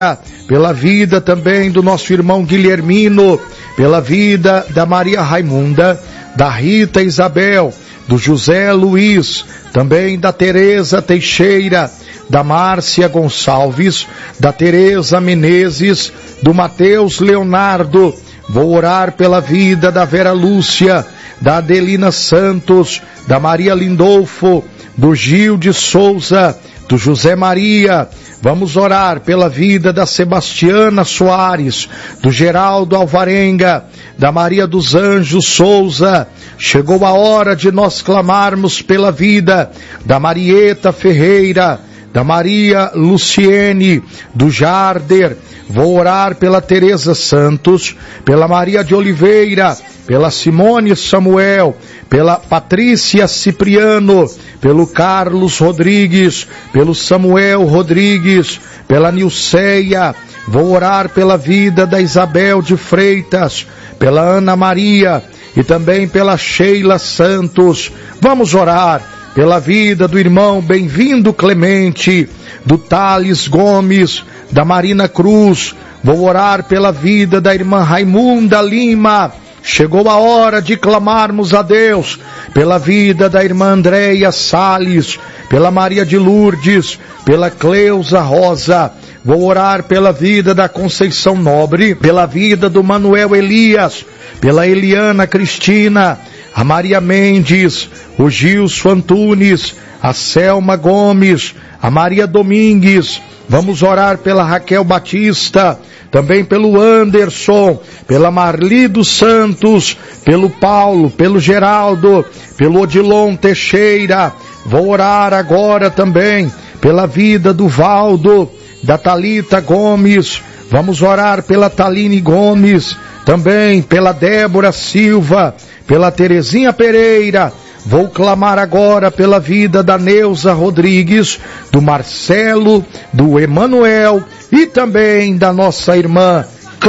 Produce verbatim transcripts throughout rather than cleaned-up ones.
pela vida também do nosso irmão Guilhermino, pela vida da Maria Raimunda, da Rita Isabel, do José Luiz, também da Tereza Teixeira, da Márcia Gonçalves, da Tereza Menezes, do Mateus Leonardo. Vou orar pela vida da Vera Lúcia, da Adelina Santos, da Maria Lindolfo, do Gil de Souza, do José Maria. Vamos orar pela vida da Sebastiana Soares, do Geraldo Alvarenga, da Maria dos Anjos Souza. Chegou a hora de nós clamarmos pela vida da Marieta Ferreira, da Maria Luciene, do Jarder. Vou orar pela Tereza Santos, pela Maria de Oliveira, pela Simone Samuel, pela Patrícia Cipriano, pelo Carlos Rodrigues, pelo Samuel Rodrigues, pela Nilceia. Vou orar pela vida da Isabel de Freitas, pela Ana Maria e também pela Sheila Santos. Vamos orar pela vida do irmão Bem-vindo Clemente, do Thales Gomes, da Marina Cruz. Vou orar pela vida da irmã Raimunda Lima. Chegou a hora de clamarmos a Deus pela vida da irmã Andréia Salles, pela Maria de Lourdes, pela Cleusa Rosa. Vou orar pela vida da Conceição Nobre, pela vida do Manuel Elias, pela Eliana Cristina, a Maria Mendes, o Gilson Antunes, a Selma Gomes, a Maria Domingues. Vamos orar pela Raquel Batista, também pelo Anderson, pela Marli dos Santos, pelo Paulo, pelo Geraldo, pelo Odilon Teixeira. Vou orar agora também pela vida do Valdo, da Thalita Gomes. Vamos orar pela Taline Gomes, também pela Débora Silva, pela Terezinha Pereira. Vou clamar agora pela vida da Neuza Rodrigues, do Marcelo, do Emanuel e também da nossa irmã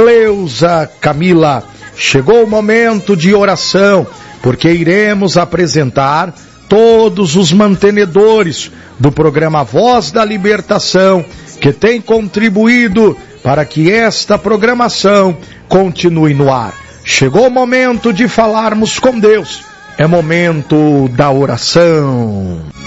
Cleusa Camila. Chegou o momento de oração, porque iremos apresentar todos os mantenedores do programa Voz da Libertação, que tem contribuído para que esta programação continue no ar. Chegou o momento de falarmos com Deus. É momento da oração.